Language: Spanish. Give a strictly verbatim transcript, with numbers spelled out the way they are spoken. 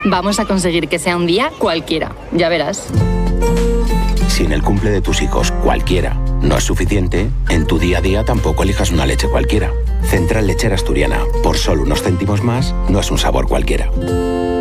Vamos a conseguir que sea un día cualquiera, ya verás. Si en el cumple de tus hijos cualquiera no es suficiente, en tu día a día tampoco elijas una leche cualquiera. Central Lechera Asturiana, por solo unos céntimos más, no es un sabor cualquiera.